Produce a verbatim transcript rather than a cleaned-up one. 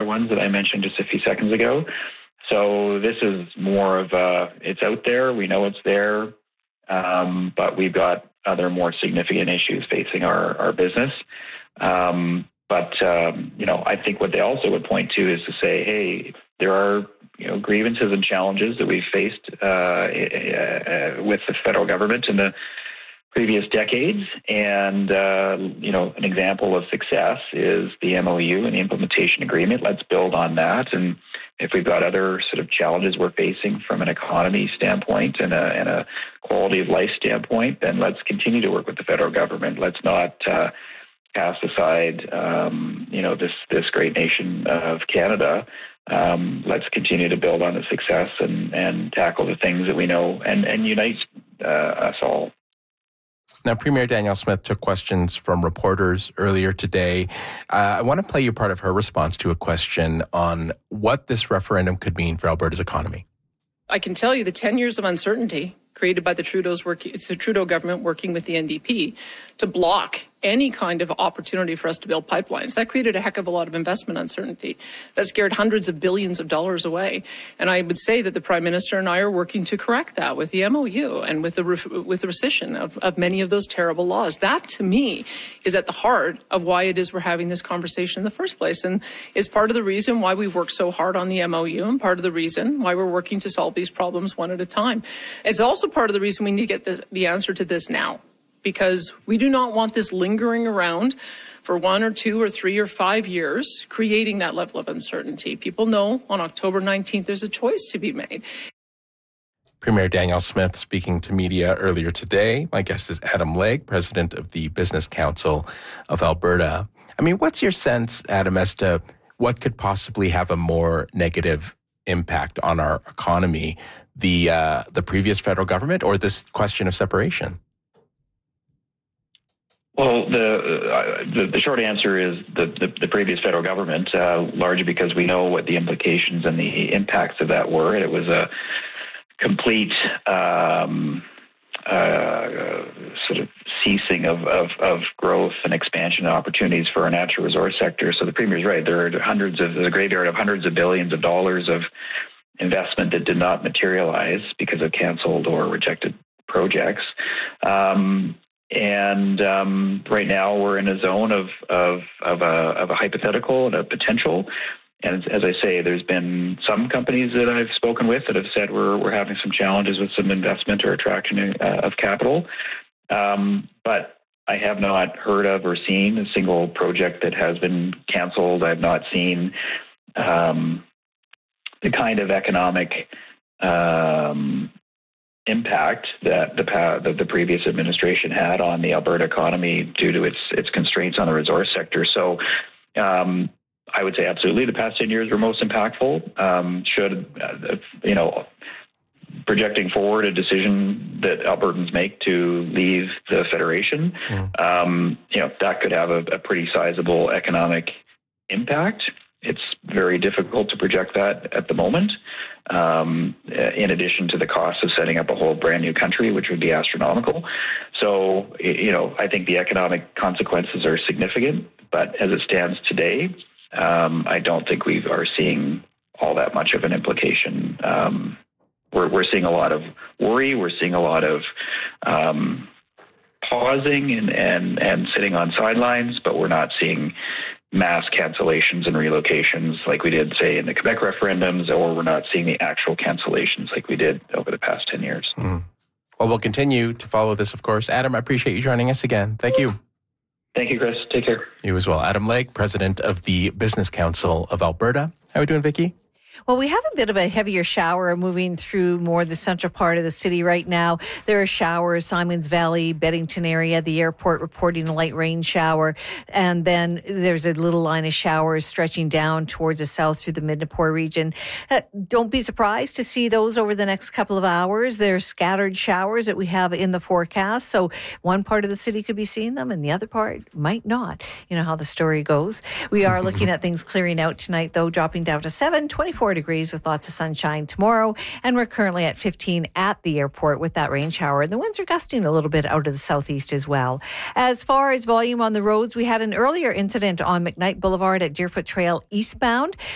ones that I mentioned just a few seconds ago. So this is more of a, it's out there, we know it's there, um, but we've got other more significant issues facing our, our business. Um, but, um, you know, I think what they also would point to is to say, hey, there are, you know, grievances and challenges that we've faced uh, uh, with the federal government in the previous decades. And, uh, you know, an example of success is the M O U and the implementation agreement. Let's build on that. And if we've got other sort of challenges we're facing from an economy standpoint and a, and a quality of life standpoint, then let's continue to work with the federal government. Let's not uh, cast aside, um, you know, this, this great nation of Canada. Um, let's continue to build on the success and, and tackle the things that we know and, and unite uh, us all. Now, Premier Danielle Smith took questions from reporters earlier today. Uh, I want to play you part of her response to a question on what this referendum could mean for Alberta's economy. I can tell you the ten years of uncertainty created by the Trudeau's work, the Trudeau government working with the N D P to block any kind of opportunity for us to build pipelines. That created a heck of a lot of investment uncertainty. That scared hundreds of billions of dollars away. And I would say that the Prime Minister and I are working to correct that with the M O U and with the with the rescission of, of many of those terrible laws. That, to me, is at the heart of why it is we're having this conversation in the first place, and is part of the reason why we've worked so hard on the M O U and part of the reason why we're working to solve these problems one at a time. It's also part of the reason we need to get this, the answer to this now, because we do not want this lingering around for one or two or three or five years, creating that level of uncertainty. People know on October nineteenth there's a choice to be made. Premier Danielle Smith speaking to media earlier today. My guest is Adam Legge, president of the Business Council of Alberta. I mean, what's your sense, Adam, as to what could possibly have a more negative impact on our economy, the uh, the previous federal government or this question of separation? Well, the, uh, the the short answer is the, the, the previous federal government, uh, largely because we know what the implications and the impacts of that were. It was a complete um, uh, sort of ceasing of, of, of growth and expansion opportunities for our natural resource sector. So the Premier's right. There are hundreds of, the graveyard of hundreds of billions of dollars of investment that did not materialize because of canceled or rejected projects. Um, And um, right now we're in a zone of of of a of a hypothetical and a potential. And as I say, there's been some companies that I've spoken with that have said we're we're having some challenges with some investment or attraction uh, of capital. Um, but I have not heard of or seen a single project that has been canceled. I've not seen um, the kind of economic um, impact that the, that the previous administration had on the Alberta economy due to its its constraints on the resource sector. So um, I would say absolutely the past ten years were most impactful. Um, should, uh, you know, projecting forward a decision that Albertans make to leave the Federation, yeah. um, you know, that could have a, a pretty sizable economic impact. It's very difficult to project that at the moment, um, in addition to the cost of setting up a whole brand new country, which would be astronomical. So, you know, I think the economic consequences are significant, but as it stands today, um, I don't think we are seeing all that much of an implication. Um, we're, we're seeing a lot of worry. We're seeing a lot of um, pausing and, and, and sitting on sidelines, but we're not seeing mass cancellations and relocations like we did, say, in the Quebec referendums, or we're not seeing the actual cancellations like we did over the past ten years. Mm. Well, we'll continue to follow this, of course. Adam, I appreciate you joining us again. Thank you. Thank you, Chris. Take care. You as well. Adam Legge, president of the Business Council of Alberta. How are we doing, Vicky? Well, we have a bit of a heavier shower moving through more the central part of the city right now. There are showers, Simons Valley, Beddington area, the airport reporting a light rain shower. And then there's a little line of showers stretching down towards the south through the Midnapore region. Uh, don't be surprised to see those over the next couple of hours. There's scattered showers that we have in the forecast. So one part of the city could be seeing them and the other part might not. You know how the story goes. We are looking at things clearing out tonight, though, dropping down to seven, twenty-four degrees with lots of sunshine tomorrow. And we're currently at fifteen at the airport with that rain shower. And the winds are gusting a little bit out of the southeast as well. As far as volume on the roads, we had an earlier incident on McKnight Boulevard at Deerfoot Trail eastbound.